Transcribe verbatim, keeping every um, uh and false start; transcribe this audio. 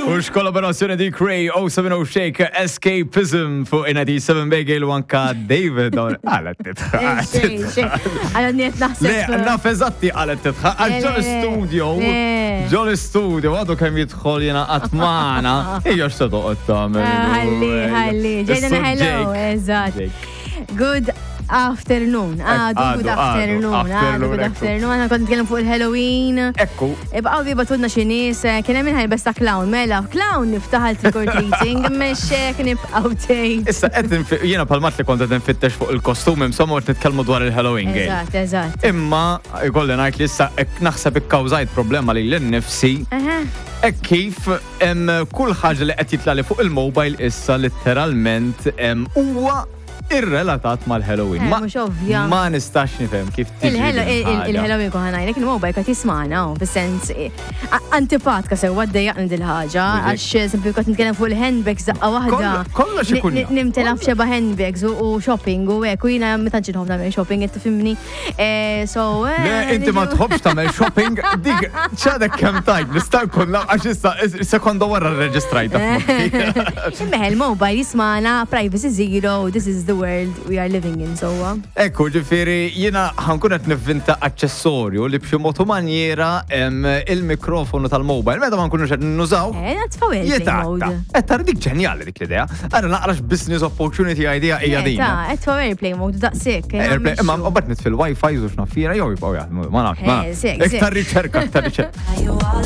U x-kollaborazzjoni di Cray, oh seven oh Shake, Escapism fuq inadi seven Bagel u anka David. Għalet titħaq. Għal niet naħseb. Le, naf eżatti għalet titħaq. Għal ġol studio. Ġol studio, għadu kem jitħol jena għatmana. Ija x-sadu għattam. Ħalli, ħalli. Ġejna hello, eżat. Good afternoon. Ah, good afternoon. Ah, good afternoon. Għana kont nitkellem fuq il-Halloween. Ekku. Ibqaw bi batudna xi nies, kien hemm minħaj besta clown, mela clown niftaħal trick or treating, mexxek nibqgħu tgħid. Issa qed jiena palmat li kont qed nfittex fuq il-kostumi insomma qed nitkellmu dwar il-Halloween game. Eżatt, eżatt. Imma jkolli ngħid li issa naħseb ikkawżajt problema li l-nifsi. Ek kif kull ħaġa li qed jitlali fuq il-mobile issa literalment huwa irrelatat mal-Halloween. Mux ovvja. Ma nistax nifhem kif il-Halloween kuħanajlek il-mobile kat jismana, bis-sens antipatka sew għaddejjaqni dil-ħaġa, għax sempli kat nitkellem fuq il-handbags daqqa waħda. Kollox ikun. Nimtelaf xeba handbags u shopping u hekk u jiena ma tantx inħobb nagħmel shopping qed tifhimni. So Le inti ma tħobbx tagħmel shopping, dik ċadek kemm tajt nista' nkun għax issa sekonda wara rreġistrajta. Imma il-mobile jismana privacy zero, this is the world we are living in, so. Ekku, ġifiri, jina ħankun qed nivvinta aċċessorju li b'xi motu manjera il-mikrofonu tal-mobile, meta ma nkunux qed nużaw. Eh, tfaw airplane mode. Qed tar dik ġenjali dik l-idea. Ara naqrax business opportunity idea hija din. Ta' qed tfaw airplane mode daqshekk. Imma mbagħad nitfil Wi-Fi u x'nafira jew jibqgħu jaħdmu, ma nafx. Iktar riċerka, iktar riċerka.